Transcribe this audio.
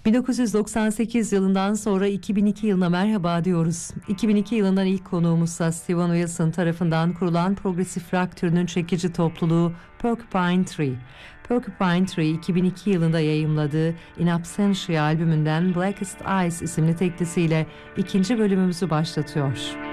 1998 yılından sonra 2002 yılına merhaba diyoruz. 2002 yılından ilk konuğumuzsa Steven Wilson tarafından kurulan progresif rock türünün çekici topluluğu Porcupine Tree. Porcupine Tree 2002 yılında yayımladığı In Absentia albümünden Blackest Eyes isimli teklisiyle ikinci bölümümüzü başlatıyor.